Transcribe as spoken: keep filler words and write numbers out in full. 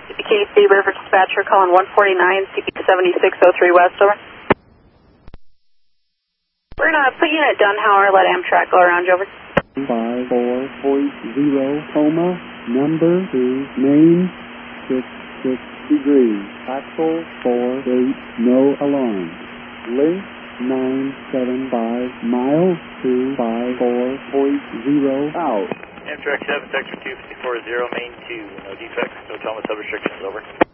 C P K C River Dispatcher calling one forty-nine, C P seventy-six oh three West, over. We're going to put you in at Dunhauer, let Amtrak go around you, over. five four point zero, coma, number two, main, six six degrees, axle four eight, no alarm, length nine seven five, miles two five four point zero, out. Amtrak seven, sector two five four zero, main two, no defects, no Thomas sub restrictions, over.